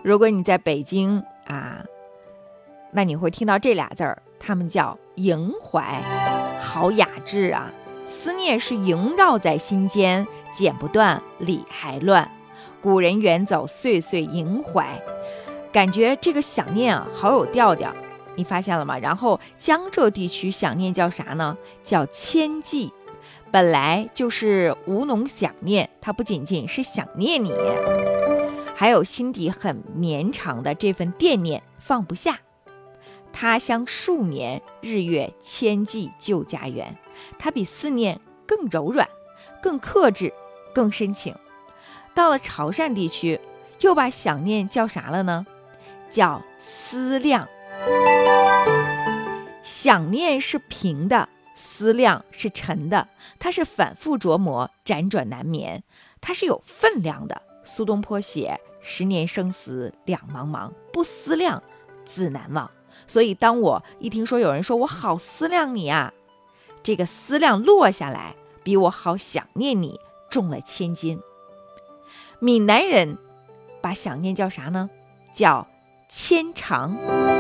如果你在北京啊，那你会听到这俩字儿，他们叫萦怀，好雅致啊。思念是萦绕在心间，剪不断，理还乱。古人远走，岁岁萦怀，感觉这个想念啊，好有调调，你发现了吗？然后江浙地区想念叫啥呢？叫牵寄，本来就是吴侬想念，它不仅仅是想念你，还有心底很绵长的这份惦念放不下。他乡数年，日月千计旧家园，它比思念更柔软，更克制，更深情。到了潮汕地区，又把想念叫啥了呢？叫思量。想念是平的，思量是沉的，它是反复琢磨，辗转难眠，它是有分量的。苏东坡写10年生死两茫茫，不思量，自难忘。所以当我一听说有人说我好思量你啊，这个思量落下来，比我好想念你重了千斤。闽南人把想念叫啥呢？叫牵肠。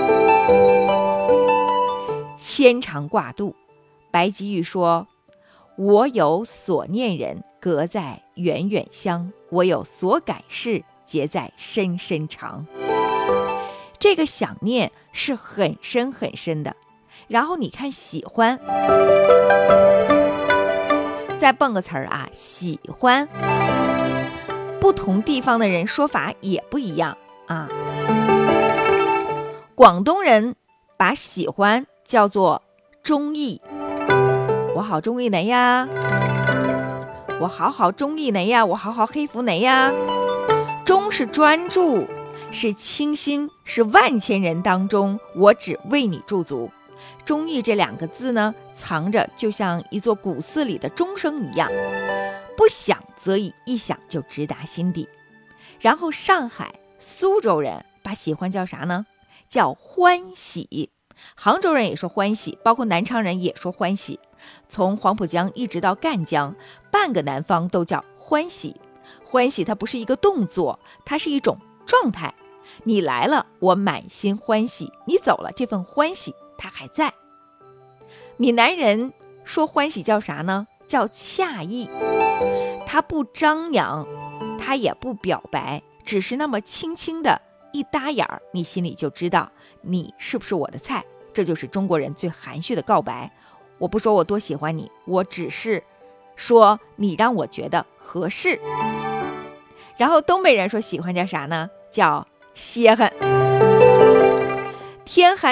牵肠挂肚。白居易说，我有所念人，隔在远远乡，我有所感事，结在深深肠。这个想念是很深很深的。然后你看喜欢，再蹦个词儿啊，喜欢，不同地方的人说法也不一样啊。广东人把喜欢叫做中意，我好中意你呀，我好好中意你呀，我好好佩服你呀。中是专注，是倾心，是万千人当中我只为你驻足。忠义这2个字呢，藏着就像一座古寺里的钟声一样，不想则已，一想就直达心底。然后上海、苏州人把喜欢叫啥呢？叫欢喜。杭州人也说欢喜，包括南昌人也说欢喜。从黄浦江一直到赣江，半个南方都叫欢喜。欢喜它不是一个动作，它是一种状态。你来了，我满心欢喜；你走了，这份欢喜它还在。闽南人说欢喜叫啥呢？叫惬意。它不张扬，它也不表白，只是那么轻轻的一搭眼儿，你心里就知道你是不是我的菜。这就是中国人最含蓄的告白。我不说我多喜欢你，我只是说你让我觉得合适。然后东北人说喜欢叫啥呢？叫歇汗。天寒